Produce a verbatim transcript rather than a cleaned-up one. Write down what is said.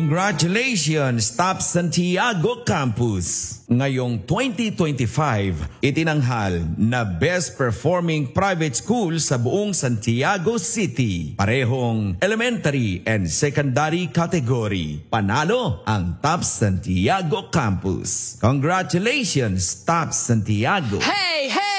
Congratulations, Top Santiago Campus! Ngayong twenty twenty-five, itinanghal na Best Performing Private School sa buong Santiago City. Parehong elementary and secondary category. Panalo ang Top Santiago Campus. Congratulations, Top Santiago! Hey, hey!